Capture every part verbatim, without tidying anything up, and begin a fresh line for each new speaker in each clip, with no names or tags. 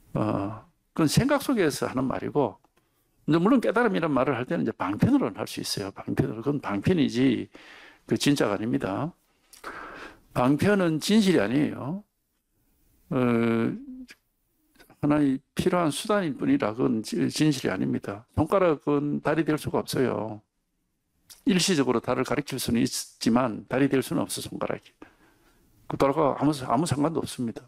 어, 그건 생각 속에서 하는 말이고, 이제 물론 깨달음이라는 말을 할 때는 이제 방편으로는 할 수 있어요. 방편으로. 그건 방편이지, 그 진짜가 아닙니다. 방편은 진실이 아니에요. 어, 하나의 필요한 수단일 뿐이라 그건 진실이 아닙니다. 손가락은 달이 될 수가 없어요. 일시적으로 달을 가리킬 수는 있지만 달이 될 수는 없어, 손가락이. 그 달과 아무, 아무 상관도 없습니다.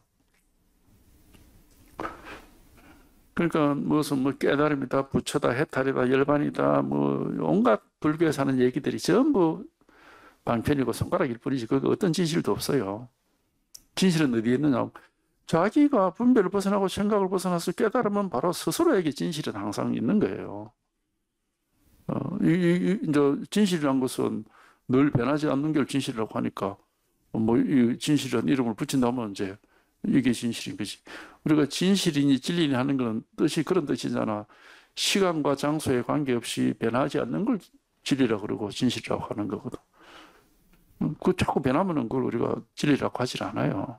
그러니까 무슨 뭐 깨달음이다, 부처다, 해탈이다, 열반이다, 뭐 온갖 불교에서 하는 얘기들이 전부 방편이고 손가락일 뿐이지 그 어떤 진실도 없어요. 진실은 어디에 있느냐? 자기가 분별을 벗어나고 생각을 벗어나서 깨달으면 바로 스스로에게 진실은 항상 있는 거예요. 어, 이, 이, 이제 진실이란 것은 늘 변하지 않는 게 진실이라고 하니까 뭐 이 진실이라는 이름을 붙인다면 이제 이게 진실인 거지. 우리가 진실이니 진리니 하는 건 뜻이 그런 뜻이잖아. 시간과 장소에 관계없이 변하지 않는 걸 진리라고 그러고 진실이라고 하는 거거든. 그 자꾸 변하면은 그걸 우리가 진리라고 하질 않아요.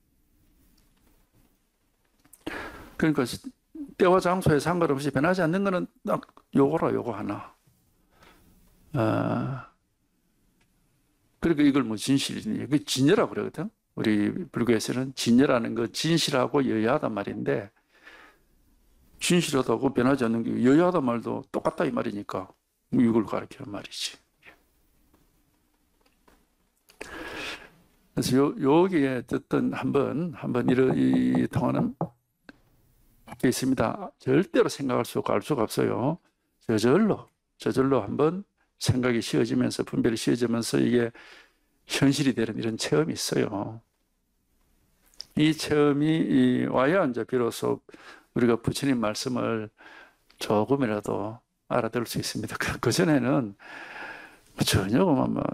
그러니까 때와 장소에 상관없이 변하지 않는 거는 딱 요거라 요거 하나. 아, 그러니까 이걸 뭐 진실이니, 그 진여라고 그러거든. 우리 불교에서는 진여라는 거 진실하고 여여하단 말인데, 진실하다고 변하지 않는 게 여여하단 말도 똑같다 이 말이니까 이걸 가르치는 말이지. 그래서 요, 여기에 어떤 한번 한번 이런 이 통하는 게 있습니다. 절대로 생각할 수 없고 알 수가 없어요. 저절로 저절로 한번 생각이 쉬워지면서 분별이 쉬워지면서 이게 현실이 되는 이런 체험이 있어요. 이 체험이 와야 이제 비로소 우리가 부처님 말씀을 조금이라도 알아들을 수 있습니다. 그 전에는 전혀 뭐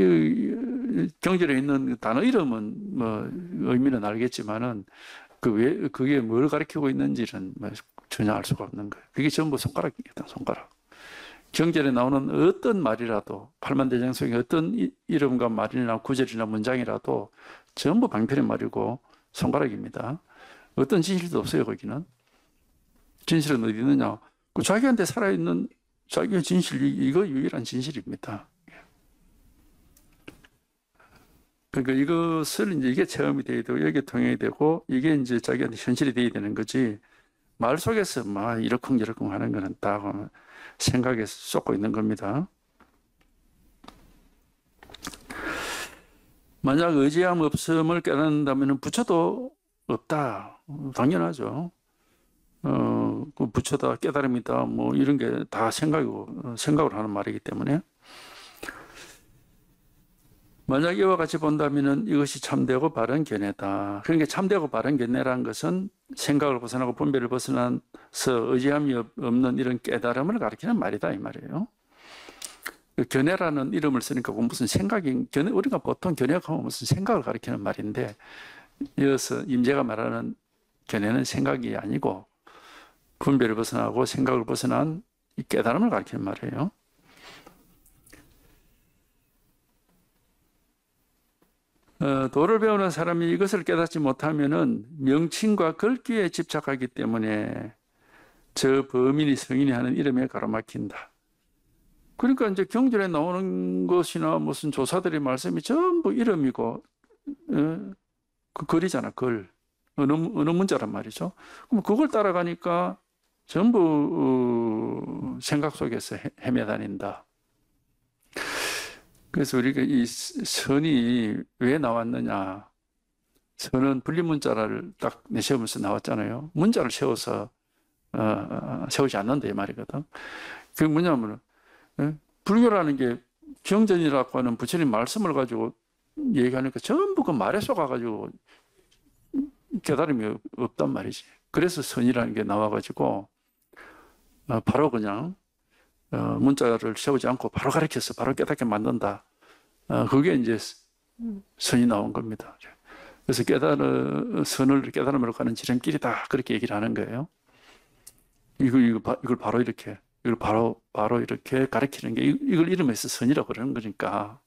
경전에 있는 단어 이름은 뭐 의미는 알겠지만은 그 왜 그게 뭘 가리키고 있는지는 전혀 알 수가 없는 거예요. 그게 전부 손가락이다, 손가락. 경전에 나오는 어떤 말이라도 팔만대장성의 어떤 이름과 말이나 구절이나 문장이라도 전부 방편의 말이고 손가락입니다. 어떤 진실도 없어요, 거기는. 진실은 어디 있느냐? 그 자기한테 살아있는 자기의 진실, 이거 유일한 진실입니다. 그러니까 이것을 이제 이게 체험이 돼야 되고, 이게 통용이 되고, 이게 이제 자기한테 현실이 돼야 되는 거지. 말 속에서 막 이러쿵저러쿵 하는 거는 다 생각에 쏟고 있는 겁니다. 만약 의지함 없음을 깨닫는다면 부처도 없다. 당연하죠. 어, 그 부처다, 깨달음이다, 뭐 이런 게 다 생각이고, 생각을 하는 말이기 때문에. 만약 이와 같이 본다면 이것이 참되고 바른 견해다. 그러니까 참되고 바른 견해라는 것은 생각을 벗어나고 분별을 벗어나서 의지함이 없는 이런 깨달음을 가리키는 말이다 이 말이에요. 견해라는 이름을 쓰니까 무슨 생각이, 견해, 우리가 보통 견해가 하면 무슨 생각을 가리키는 말인데, 이어서 임재가 말하는 견해는 생각이 아니고 분별을 벗어나고 생각을 벗어난 이 깨달음을 가리키는 말이에요. 어, 도를 배우는 사람이 이것을 깨닫지 못하면은 명칭과 글귀에 집착하기 때문에 저 범인이 성인이 하는 이름에 가로막힌다. 그러니까 이제 경전에 나오는 것이나 무슨 조사들의 말씀이 전부 이름이고, 어, 그 글이잖아, 글. 어느, 어느 문자란 말이죠. 그럼 그걸 따라가니까 전부 어, 생각 속에서 헤매 다닌다. 그래서 우리가 이 선이 왜 나왔느냐. 선은 분리문자를 딱 내세우면서 나왔잖아요. 문자를 세워서 어, 세우지 않는다 이 말이거든. 그게 뭐냐면 예? 불교라는 게 경전이라고 하는 부처님 말씀을 가지고 얘기하니까 전부 그 말에 속아가지고 깨달음이 없단 말이지. 그래서 선이라는 게 나와가지고 어, 바로 그냥 어, 문자를 세우지 않고 바로 가르쳐서 바로 깨닫게 만든다. 어, 그게 이제 선이 나온 겁니다. 그래서 깨달은 선을 깨달음으로 가는 지름길이다. 그렇게 얘기를 하는 거예요. 이거, 이거, 이걸 바로 이렇게, 이걸 바로, 바로 이렇게 가르치는 게, 이걸 이름에서 선이라고 그러는 거니까.